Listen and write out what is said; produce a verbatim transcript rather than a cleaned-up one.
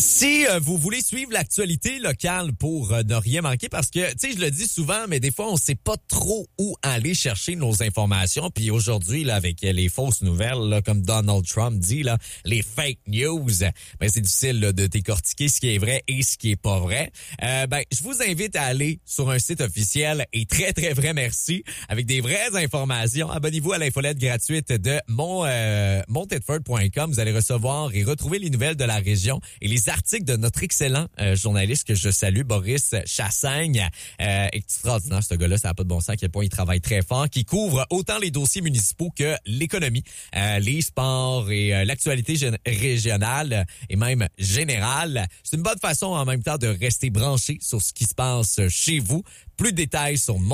Si euh, vous voulez suivre l'actualité locale pour euh, ne rien manquer, parce que, tu sais, je le dis souvent, mais des fois, on sait pas trop où aller chercher nos informations. Puis aujourd'hui, là, avec les fausses nouvelles, là, comme Donald Trump dit, là, les fake news, ben c'est difficile là, de décortiquer ce qui est vrai et ce qui est pas vrai. Euh, ben, je vous invite à aller sur un site officiel et très, très vrai merci, avec des vraies informations. Abonnez-vous à l'infolette gratuite de mon, euh, montedford point com. Vous allez recevoir et retrouver les nouvelles de la région et les articles de notre excellent euh, journaliste que je salue, Boris Chassagne. Euh, extraordinaire, ce gars-là, ça n'a pas de bon sens à quel point il travaille très fort, qui couvre autant les dossiers municipaux que l'économie, euh, les sports et euh, l'actualité gén- régionale et même générale. C'est une bonne façon en même temps de rester branché sur ce qui se passe chez vous. Plus de détails sur mon